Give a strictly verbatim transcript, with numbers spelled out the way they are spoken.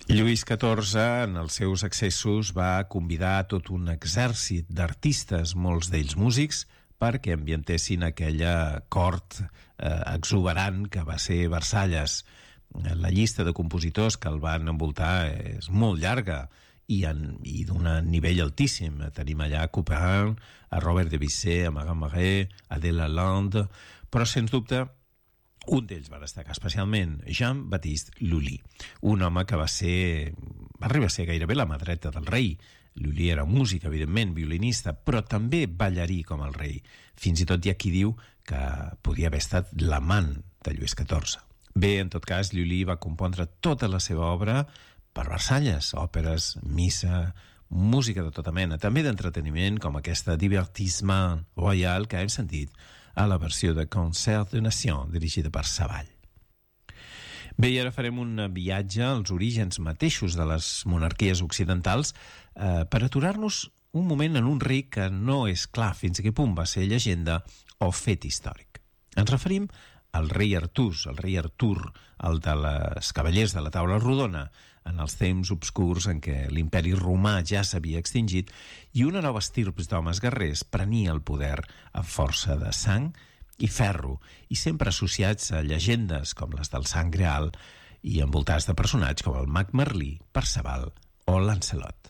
Lluís catorze, en els seus excessos, va convidar tot un exèrcit d'artistes, molts d'ells músics, perquè ambientessin aquella cort eh, exuberant que va ser Versalles. La llista de compositors que el van envoltar és molt llarga i, en, i d'un nivell altíssim. Tenim allà Couperin, a Robert Debussy, a Marin Marais, Adèle Lalande, però sens dubte un d'ells va destacar especialment, Jean-Baptiste Lully, un home que va ser, va arribar a ser gairebé la mà dreta del rei. Lully era músic, evidentment, violinista, però també ballarí com el rei. Fins i tot hi ha qui diu que podia haver estat l'amant de Lluís catorze. Bé, en tot cas, Lully va compondre tota la seva obra per Versalles, òperes, missa, música de tota mena, també d'entreteniment, com aquesta Divertissement Royal que hem sentit a la versió de Concert de Nation, dirigida per Savall. Bé, i ara farem un viatge als orígens mateixos de les monarquies occidentals eh, per aturar-nos un moment en un rei que no és clar fins a què punt va ser llegenda o fet històric. Ens referim al rei Artús, el rei Artur, el de les cavallers de la taula rodona, en els temps obscurs en què l'imperi romà ja s'havia extingit i una nova estirp d'homes guerrers prenia el poder a força de sang i ferro, i sempre associats a llegendes com les del Sant Greal i envoltats de personatges com el mag Merlí, Perceval o Lancelot.